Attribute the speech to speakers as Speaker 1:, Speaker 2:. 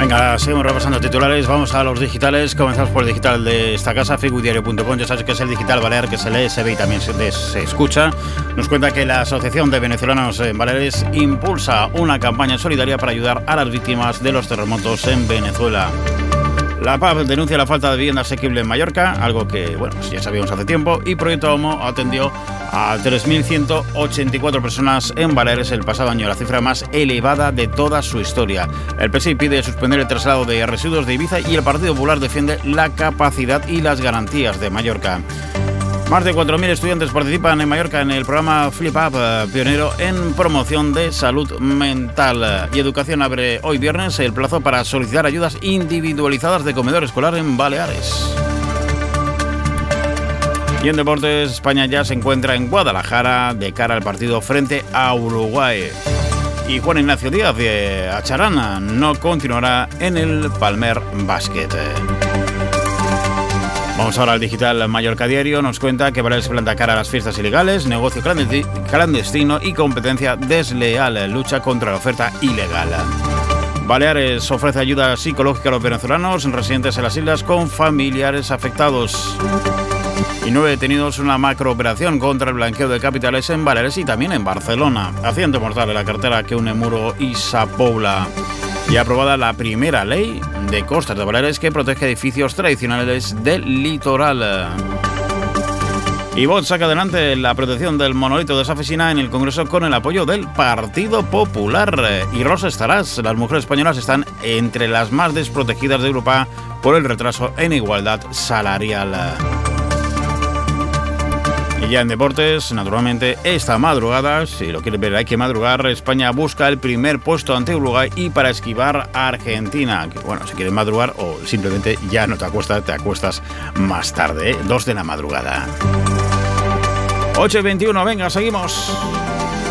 Speaker 1: Venga, seguimos repasando titulares, vamos a los digitales. Comenzamos por el digital de esta casa, fegudiario.com. Ya sabes que es el digital balear que se lee, se ve y también se escucha. Nos cuenta que la Asociación de Venezolanos en Baleares impulsa una campaña solidaria para ayudar a las víctimas de los terremotos en Venezuela. La PAP denuncia la falta de vivienda asequible en Mallorca, algo que, bueno, pues ya sabíamos hace tiempo, y Proyecto Homo atendió a 3.184 personas en Baleares el pasado año, la cifra más elevada de toda su historia. El PSI pide suspender el traslado de residuos de Ibiza y el Partido Popular defiende la capacidad y las garantías de Mallorca. Más de 4.000 estudiantes participan en Mallorca en el programa Flip Up, pionero en promoción de salud mental. Y Educación abre hoy viernes el plazo para solicitar ayudas individualizadas de comedor escolar en Baleares. Y en deportes, España ya se encuentra en Guadalajara de cara al partido frente a Uruguay. Y Juan Ignacio Díaz de Acharana no continuará en el Palmer Basket. Vamos ahora al digital Mallorca Diario. Nos cuenta que Baleares planta cara a las fiestas ilegales, negocio clandestino y competencia desleal, lucha contra la oferta ilegal. Baleares ofrece ayuda psicológica a los venezolanos residentes en las islas con familiares afectados. Y 9 detenidos en una macrooperación contra el blanqueo de capitales en Baleares y también en Barcelona. Accidente mortal en la carretera que une Muro y Sa Pobla. Y aprobada la primera ley de costas de Baleares que protege edificios tradicionales del litoral. Y Vox saca adelante la protección del monolito de Safesina en el Congreso con el apoyo del Partido Popular. Y Rosa Estarás, las mujeres españolas están entre las más desprotegidas de Europa por el retraso en igualdad salarial. Y ya en deportes, naturalmente, esta madrugada, si lo quieres ver hay que madrugar, España busca el primer puesto ante Uruguay y para esquivar a Argentina. Que, bueno, si quieres madrugar o simplemente ya no te acuestas más tarde, 2 de la madrugada. 8:21, venga, seguimos.